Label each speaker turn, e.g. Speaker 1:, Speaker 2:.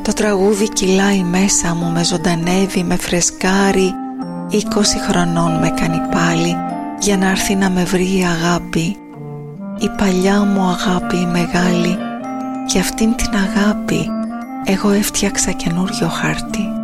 Speaker 1: Το τραγούδι κυλάει μέσα μου, με ζωντανεύει, με φρεσκάρει. 20 χρονών με κάνει πάλι για να έρθει να με βρει η αγάπη. Η παλιά μου αγάπη η μεγάλη. Για αυτήν την αγάπη εγώ έφτιαξα καινούριο χάρτη.